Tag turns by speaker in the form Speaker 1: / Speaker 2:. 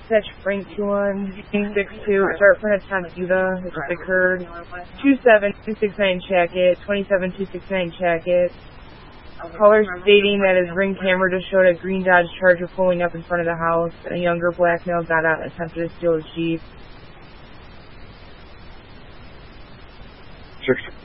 Speaker 1: Fetch Frank 2162. Start for Tonsuva. It's occurred. 27269 Jacket. 27269 Jacket. Caller stating that his ring camera just showed a green Dodge Charger pulling up in front of the house. A younger black male got out and attempted to steal his Jeep.
Speaker 2: 6